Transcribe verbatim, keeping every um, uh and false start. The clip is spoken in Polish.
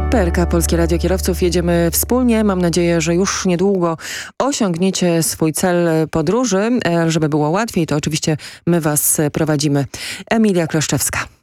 P R K Polskie Radio Kierowców. Jedziemy wspólnie. Mam nadzieję, że już niedługo osiągniecie swój cel podróży. Żeby było łatwiej, to oczywiście my was prowadzimy. Emilia Kloszczewska.